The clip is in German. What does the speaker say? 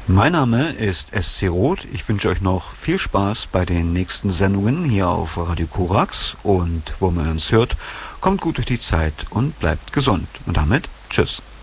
Mein Name ist SC Roth. Ich wünsche euch noch viel Spaß bei den nächsten Sendungen hier auf Radio Korax. Und wo man uns hört, kommt gut durch die Zeit und bleibt gesund. Und damit tschüss.